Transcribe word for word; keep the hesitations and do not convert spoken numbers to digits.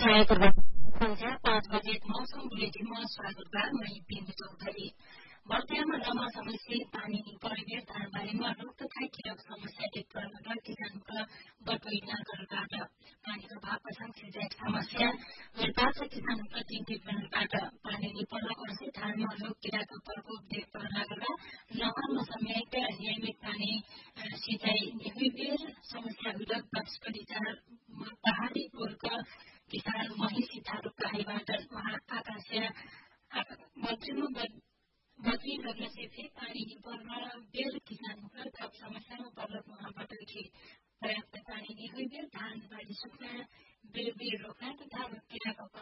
संध्या पाँच बजे मौसम बुलेटिनमा स्वागत बा। मैं बिन्दु चौधरी। बर्दियामा लम्बा समयसे पानी परिवेश धारबारीमा रोग तथा कीटक समस्या देखपर्दा किसानका बटोइनाबाट पानीको भाव सिंचाई समस्या निर्वाच किसानका चिन्तित बनबाट पानी निपर्न वर्षे धानमा रोग कीटाको प्रकोप देखपर्दा नहरमा समेत नियमित पानी सिंचाई निहुबेर समस्या विरोध बाँसकडी चार पहाड़ी टोलका किसान महिषी थारूका हाईबाट आकाशीय मन्त्रीमा बदली गर्न से फिर पानी निपर्न बेर किसानका थप समस्यामा पर्लक वहाँबाट पर्याप्त पानी निहुबेर धान बाली सुक्न बेर बेर रोक्न तथा रोग कीटाको